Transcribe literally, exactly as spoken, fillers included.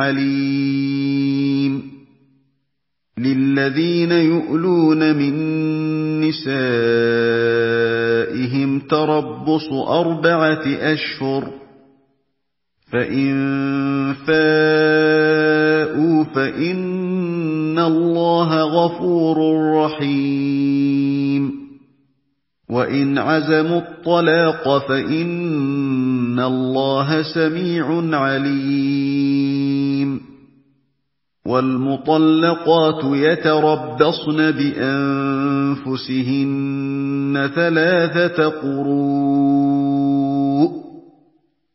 عليم للذين يؤلون من نسائهم تربص أربعة أشهر فإن فاءوا فإن الله غفور رحيم وإن عزموا الطلاق فإن الله سميع عليم والمطلقات يتربصن بأنفسهن ثلاثة قروء